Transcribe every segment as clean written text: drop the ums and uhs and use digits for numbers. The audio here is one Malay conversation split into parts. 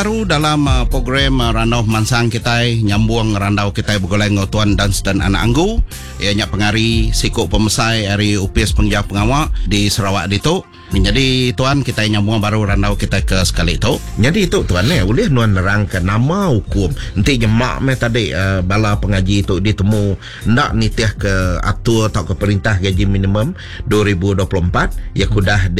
Baru dalam program Randau Mansang kita nyambung randau kita bergoleng tuan dan anak anggu ianya pengari sikuk pemesai hari UPS pengjawab pengawak di Sarawak itu. Jadi tuan kita nyambung baru randau kita ke sekali itu. Jadi itu tuan boleh nuan nerang ke nama hukum. Nanti nyemak tadi bala pengaji itu ditemu nak nitih ke atur atau ke perintah gaji minimum 2024 ya kudah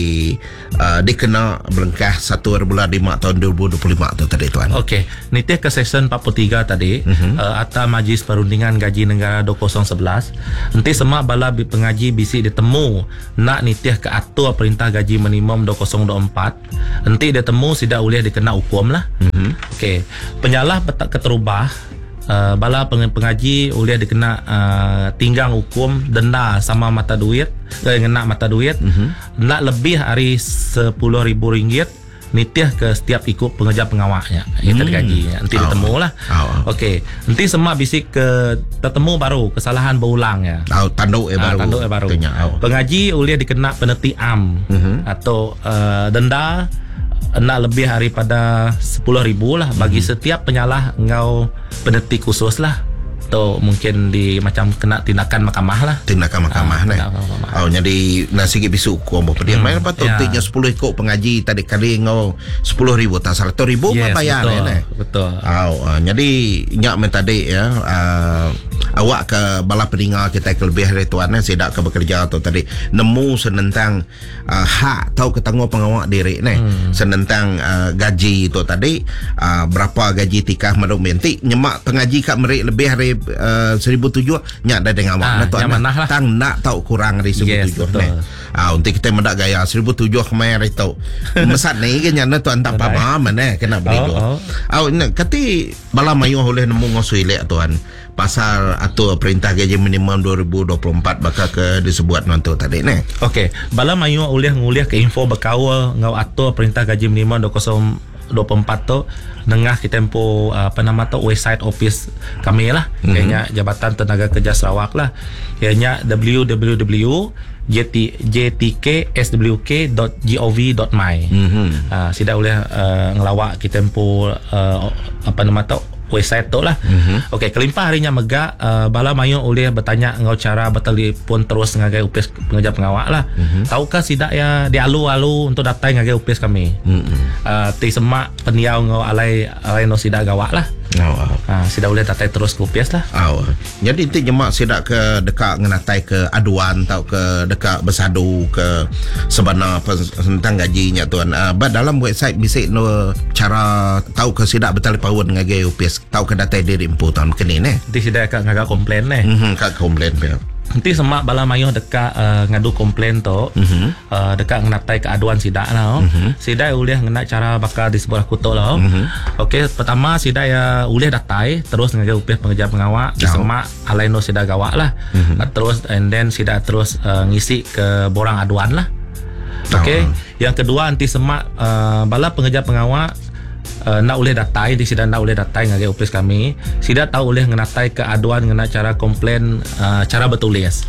dikena belengkah 1 bulan 5 tahun 2025 tu tadi tuan. Okey, nitih ke section 43 tadi Atas Majlis Perundingan Gaji Negara 2011. Nanti semak bala pengaji bisi ditemu nak nitih ke atur perintah gaji minimum 2024. Nanti dia temu tidak boleh dikena hukum lah. Okey, penyalah keterubah bala pengaji boleh dikena tinggang hukum denda sama mata duit, ngena mata duit nak lebih hari RM10,000 nitih ke setiap ikut pengejar pengawaknya itu gajinya nanti ditemu lah. Okey, nanti semak bisik ke tertemu baru kesalahan berulang ya. Tanduk baru. Pengaji boleh dikena penalti am atau denda nak lebih daripada RM10,000 lah bagi setiap penyalah ngau penalti khusus lah. Atau mungkin di macam kena tindakan mahkamah lah. Tindakan mahkamah ni. Jadi nasi bisu hukum apa dia main apa tu tiknya 10 ikut pengaji tadi kali ngau RM10,000 tak RM100,000 yes, bayar betul. Jadi nyak tadi ya awak ke bala pendengar kita kelebih dari tuan sedak ke bekerja atau tadi nemu senentang hak tahu ketangguh pengawak diri ni senentang gaji itu tadi berapa gaji tikah maduk menti nyemak pengaji kat merik lebih hari 1,700 nyak dah dengan awak tuan tang nak tahu kurang dari 1,700 ni untuk kita mendak gaya 1,700 kemarin itu mesat ni kan nyana tuan tak apa-apa mana kena beli kati bala mayuh oleh nemu ngosui lek tuan pasal atur perintah gaji minimum 2024 bakal ke disebut nanti tadi ni. Okey, bala mayuh oleh nguliah ke info berkawal ngau atur perintah gaji minimum 2024 tu nengah kita tempo website office kami lah ianya Jabatan Tenaga Kerja Sarawak lah ianya www.jtkswk.gov.my. Sida boleh ngelawak kita tempo website tu lah. Okey, kelimpah harinya megak bala mayu boleh bertanya ngau cara bertelefon terus ngagai UPS pengejar pengawak lah. Tahukah sidak ya dialu-alu untuk datai ngagai UPS kami. Ti semak peniau ngau alai no sidak gawak lah. Sidak boleh datai terus ke UPS lah. Jadi ti jemak sidak ke dekat ngenatai ke aduan atau ke dekat bersadu ke sebenar tentang gajinya tuan. Dalam website bisa no cara tahu ke sidak bertelefon ngagai UPS tahu ke data diri impu tahun kini ni. Nanti sidak kat ngagak komplain ni. Kat komplain dia. Nanti semak bala mayuh dekat ngadu komplain tu dekat ngenatai keaduan sidak lah. Sidak boleh ngena cara bakal di sebuah kutuk lah. Okey, pertama sidak ya boleh datai terus ngagai UPS pengejar pengawak disemak alaino sidak gawak lah. Terus and then sidak terus ngisi ke borang aduan lah. Okey, yang kedua nanti semak bala pengejar pengawak nak boleh datai di sidang nak boleh datai ngagai UPS kami sida tahu boleh ngenatai ke aduan ngena cara komplain cara bertulis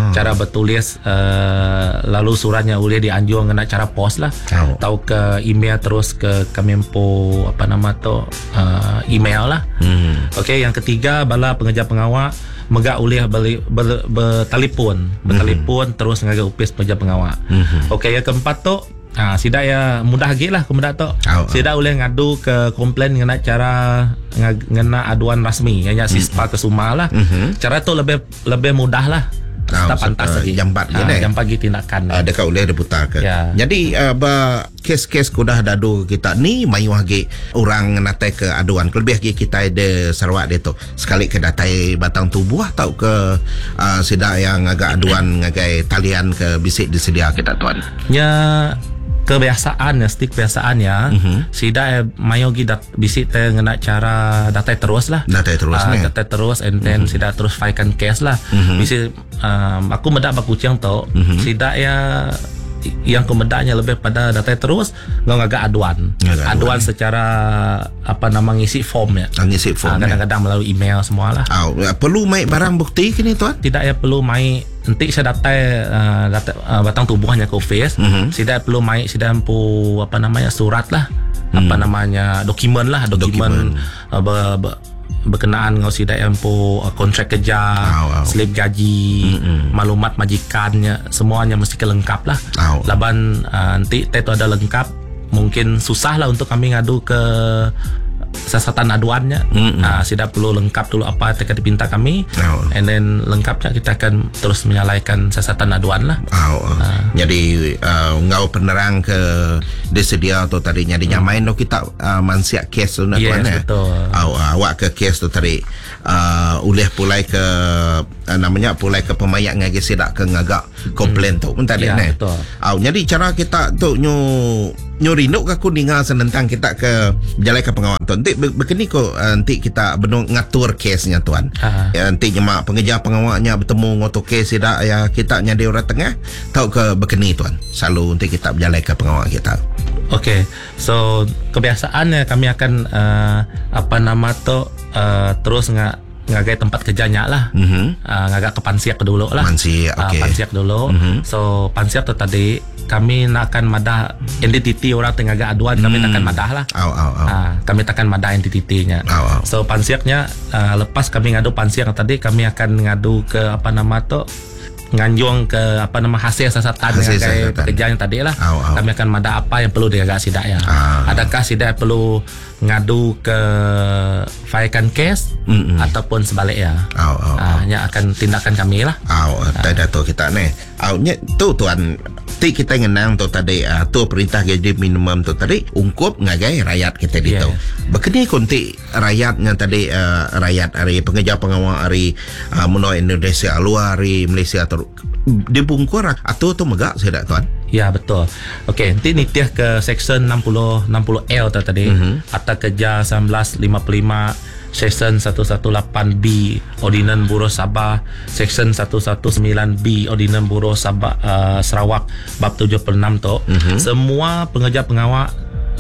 lalu suratnya boleh dianjur ngena cara pos lah tahu ke email terus ke Kemenpo email lah. Okey, yang ketiga bala pengejar pengawak megak boleh bertelefon terus ngagai UPS pengejar pengawak. Okey, yang keempat tu sidak ya mudah lagi lah kemudian tu sidak boleh ngadu ke komplain ngena cara ngena aduan rasmi ianya Sispa ke Suma lah. Cara tu lebih mudah lah. Tak pantas lagi jam 4 tindakan dekat boleh diputar ke. Jadi kes-kes kudah dadu kita ni mayu lagi orang natai ke aduan lebih lagi kita ada Sarawak dia tu sekali ke datai batang tubuh atau ke sidak yang agak aduan ngagai talian ke bisik disedia kita tuan kebiasaan sida mayo gi bisik te ngena cara datai terus and then sida terus filekan case lah. Bisik aku medak bakucang tu sida ya yang kemedaknya lebih pada datai terus ngagak aduan secara ngisi form ya. Kadang-kadang melalui email semua lah. Perlu mai barang bukti kini tuan? Tidak ya perlu mai nanti saya datai batang tubuhnya ke office. Tidak perlu mai surat lah apa namanya dokumen berkenaan ngau sidak yang kontrak kerja, slip gaji, maklumat majikannya, semuanya mesti kelengkap lah. Laban nanti itu ada lengkap, mungkin susah lah untuk kami ngadu ke siasatan aduannya. Sidak perlu lengkap dulu apa yang dipinta kami, and then lengkapnya kita akan terus menyalaikan siasatan aduan lah. Jadi ngau penerang ke disedia tu tadi jadi nyamain tu kita mansiak kes tu nak tuan betul. Awak ke kes tu tadi uleh pulai ke namanya pulai ke pemayak ngagi sidak ke ngagak komplain tu tadi betul. Jadi cara kita tu nyurinduk ke kuninga senentang kita ke berjalan ke pengawal tu nanti begini ko nanti kita benar ngatur kesnya tuan. Nanti nyemak pengejar pengawalnya bertemu ngoto kes sidak ya kita nyadi orang tengah tahu ke begini tuan selalu nanti kita berjalan ke pengawal kita. Okay, so kebiasaannya kami akan terus ngagai tempat kerjanya lah. Ngagak ke pansiak dulu lah. Pansiak dulu. So pansiak tu tadi kami nak akan madah identiti orang tengah agak aduan, kami takkan madah lah. Kami takkan madah identitinya. So pansiaknya lepas kami ngadu pansiak tadi, kami akan ngadu ke nganjung ke hasil siasatan pekerjaan tadi lah. Kami akan madah apa yang perlu diagak sidak ya. Adakah sidak perlu ngadu ke failkan kes ataupun sebaliknya. Nya akan tindakan kami lah. Tadi tu kita ni. Tu tuan ti kita ngenang tu tadi tu perintah gaji minimum tu tadi ungkup ngagai rakyat kita di tu. Begini kunti rakyatnya tadi rakyat hari pengejar pengawal hari menua Indonesia luar hari Malaysia atau dibungkur atau tu megak saya tuan. Ya betul. Okey, nanti nitiah ke section 60L tadi. Akta Kerja 1955 Section 118B Ordinan Buruh Sabah, Section 119B Ordinan Buruh Sabah Sarawak bab 76 tu. Semua pengejar pengawal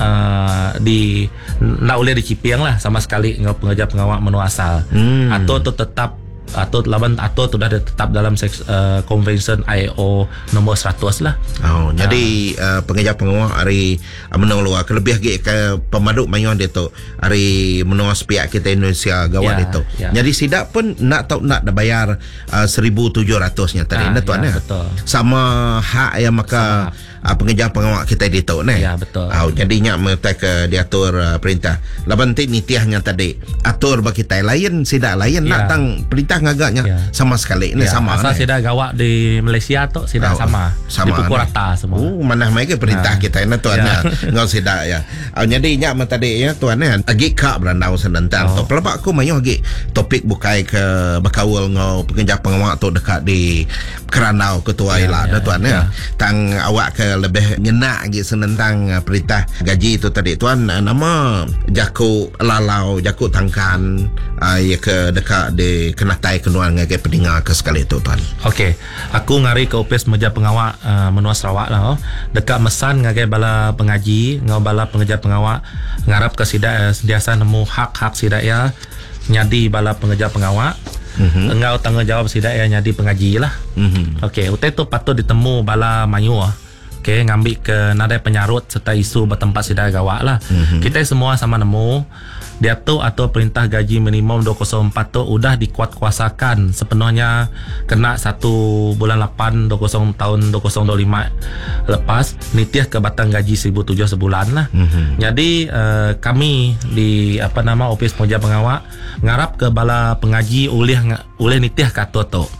di nak boleh diciping lah sama sekali dengan pengejar pengawal menua asal. Atau tu tetap atau sudah tetap dalam Convention ILO nombor 100 lah. Jadi pengejar pengawal hari menang luar kelebih ke pemaduk mayuan dia tu hari menua pihak kita Indonesia gawat itu. Jadi sidak pun nak bayar 1,700 nya tadi tuan betul. Sama hak yang maka pengejar pengawal kita di tu ni. Betul. Jadinya mereka ke diatur perintah. Laban ti nitiahnya tadi atur bagi kita lain sidak lain nak tang perintah ngagaknya sama sekali ni sama asal sidak gawak di Malaysia tu sidak sama dipukul rata semua. Mana mai ke perintah kita ni tuan ngau sidak ya. Jadi nya tadi ya tuan agi ka berandau senentang tu pelabak aku mayu agi topik bukai ke bakawul ngau pengejar pengawal tu dekat di Kerandau ketua ila tuan tang awak ke lebih nyenak lagi senentang perintah gaji itu tadi tuan nama Jaku Lalau Jaku Tangkan ya ke dekat di Kenatai kenuan ngagai pendengar ke sekali itu tuan. Okey, aku ngari ke ofis meja pengawal menua Sarawak lah dekat mesan ngagai bala pengaji ngau bala pengejar pengawal ngarap ke sidak sentiasa nemu hak-hak sidak ya nyadi bala pengejar pengawal. Engau tanggungjawab sidak ya nyadi pengaji lah. Okey, utai tu patut ditemu bala mayu Okey, ngambil ke nadai penyarut serta isu bertempat sidak gawak lah. Kita semua sama nemu diatur atau perintah gaji minimum 204 tu udah dikuatkuasakan sepenuhnya kena 1 bulan 8 20 tahun 2025 lepas nitiah ke batang gaji 1,700 sebulan lah. Jadi kami di ofis pengejar pengawal ngarap ke bala pengaji oleh nitiah ke atur tu.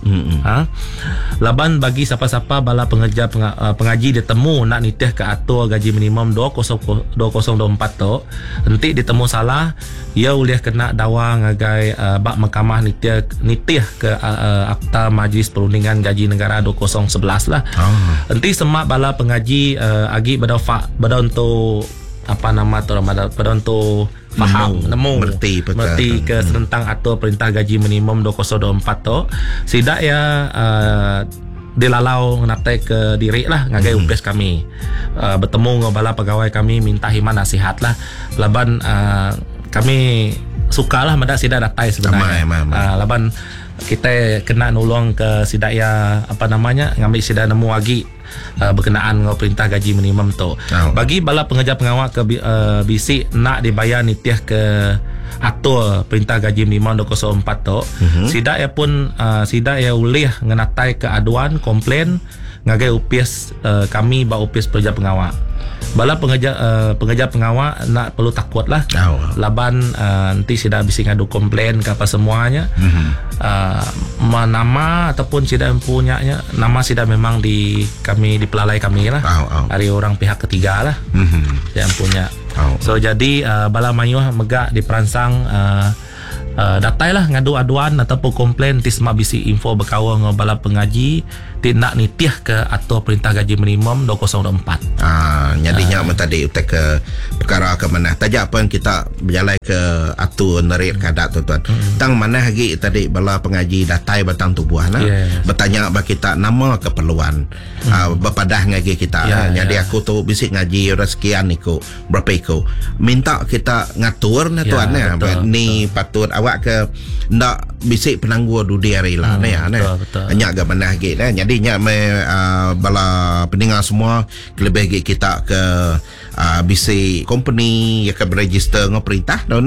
Laban bagi siapa-siapa bala pengaji ditemu nak nitiah ke atur gaji minimum 2024 tu nanti ditemu salah ia boleh kena dawa ngagai bak mahkamah nitiah ke Akta Majlis Perundingan Gaji Negara 2011 lah. Nanti semak bala pengaji agi bada untuk bada untuk faham mengerti ke tentang atur perintah gaji minimum 2024 tu sidak ya dilalau natai ke diri lah ngagai upes kami bertemu dengan bala pegawai kami minta himan nasihat lah laban kami sukalah mendak sidak datai sebenarnya. Laban kita kena nulung ke sidak ya ngambil sidak nemu lagi berkenaan dengan perintah gaji minimum tu. Bagi bala pengeja pengawal ke bisik nak dibayar nitiah ke atur perintah gaji minimum 204 tu, sidak ya pun sidak ya ulih ngenatai ke aduan komplain ngagai UPS kami ba UPS pekerja pengawal. Bala pengeja pengawal nak perlu takut lah. Laban nanti sidak bisi ngadu komplain ke apa semuanya. Nama ataupun sidak mempunyanya nama sidak memang kami dipelalai kami lah. Dari orang pihak ketiga lah. Yang punya. So jadi bala mayuh megak diperansang datai lah ngadu aduan ataupun komplain tisma bisi info berkawal dengan bala pengaji tindak nitiah ke atau perintah gaji minimum 2024. Nyadinya tadi utek ke perkara ke mana tajak pun kita berjalan ke atur nerik kadak tuan. Tang mana lagi tadi bala pengaji datai batang tubuh nah. Bertanya ba kita nama keperluan berpadah ngaji kita. Jadi aku tu bisik ngaji sekian niku berapa iku. Minta kita ngatur nah tuan ni patut awak ke ndak bisik penangguh dudi hari lah nya ga mana lagi nah. Jadinya bala pendengar semua lebih kita ke bisi company yang ke register dengan perintah tuan.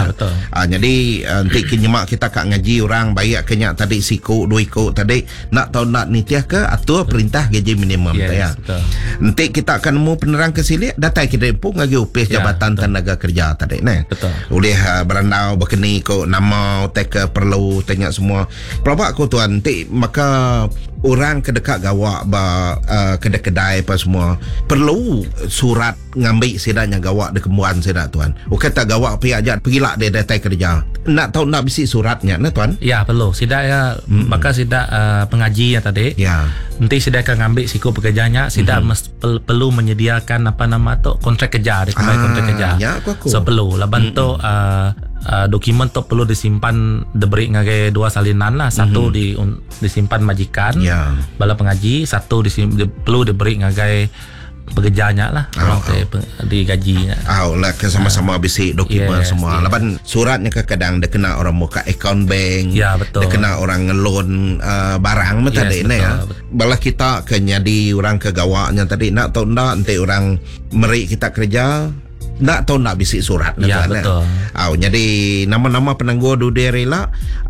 Jadi nanti kenyemak kita kak ngaji orang baik kenyak tadi siku dua ikut tadi nak tahu nak nitiah ke atur perintah gaji minimum nanti kita akan nemu penerang kesilik datai kita pun ngagi UPS Jabatan Tenaga Kerja tadi oleh berandau berkeni ko nama take perlu tanya semua pelabak ko tuan nanti maka orang kedekat gawak kedai-kedai apa semua perlu surat ngambil sidaknya gawak de kembuan sidak tuan. Kata gawak pihak ajak pergilah dia datai kerja. Nak tahu nak bisi suratnya nah tuan. Ya perlu sidak ya maka sidak pengaji ya tadi. Nanti sidak akan ngambil siku pekerjanya sidak perlu menyediakan kontrak kerja kontrak kerja. So perlu laban tu dokumen tu perlu disimpan diberi ngagai dua salinan lah. Satu disimpan majikan bala pengaji, satu perlu diberi ngagai pekerjanya lah digajinya. Lah sama-sama bisi dokumen semua. Laban suratnya kadang dia kena orang muka account bank. Dia kena orang ngelon barang tadi Bala kita kenyadi orang ke gawaknya tadi nak tahu ndak nanti orang meri kita kerja nak tahu nak bisik surat betul. Jadi nama-nama penangguh dudi rela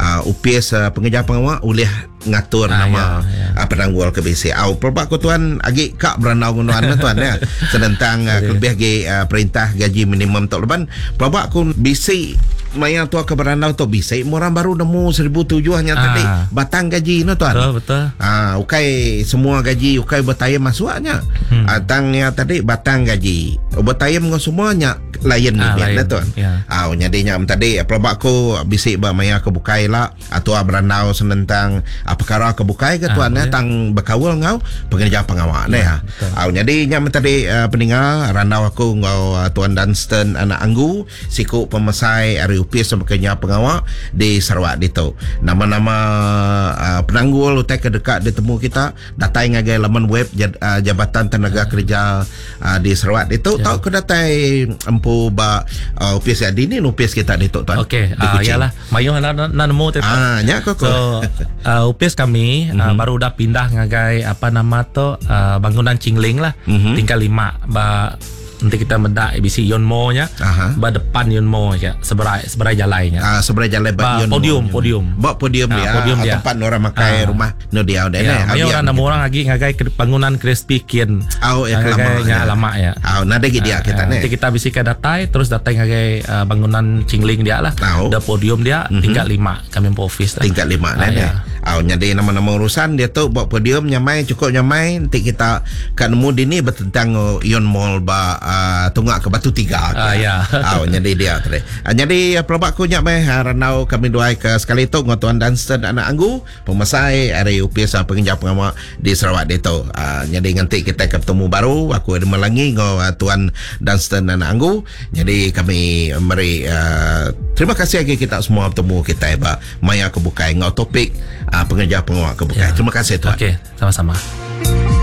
UPS pengeja pengawal oleh ngatur nama penangguh ke bisik. Pelabak ko tuan agi kak beranau ngunuan tuan sedentang lebih perintah gaji minimum tok leban pelabak ko bisik maya tua ke beranau tu bisik orang baru nemu 1,007 hanya tadi batang gaji tuan. Betul. Ukai semua gaji ukai bertayam masuknya. Tangnya tadi batang gaji bertayam dengan semuanya lain ni tuan. Nyadinya tadi pelabak ko bisik ba maya ke bukai lah atau beranau senentang perkara ke bukai ke tuan tang berkawal ngau pengeja pengawal nyadinya tadi pendengar ranau aku ngau tuan Dunstan anak anggu siku pemesai UPS pekerja pengawal di Sarawak itu. Nama-nama penanggul utai ke dekat ditemu kita datai ngagai laman web Jabatan Tenaga Kerja di Sarawak itu tahu ke datai empu ba UPS adini UPS kita di tuan. Okey, yalah mayuh nak nemu tu. So UPS kami baru dah pindah ngagai bangunan Cingling lah. Tingkat 5 ba nanti kita mendak ABC Yonmo nya depan Yonmo ya seberai jalannya seberai jalan podium dia tempat orang makai rumah no dia orang orang lagi ngagai bangunan Crispy Kian lama ya nada dia kita nanti kita bisika datai terus datai ngagai bangunan Cingling dia lah ada podium dia tingkat 5 kami office tingkat 5 jadi nama-nama urusan dia tu buat podium cukup nyamai nanti kita kan nemu dini bertentang Yon Mall tunggak ke Batu Tiga jadi dia tadi jadi pelabak ku nyamai ranau kami doai ke sekali tu dengan Tuan Dunstan anak anggu pemesai area UPS pengeja pengawal di Sarawak itu jadi nanti kita ketemu baru aku ada melangi dengan Tuan Dunstan anak anggu jadi kami meri terima kasih lagi kita semua bertemu kita maya kebukai ngau topik pengeja pengawal kebukai terima kasih tuan. Okey, sama-sama.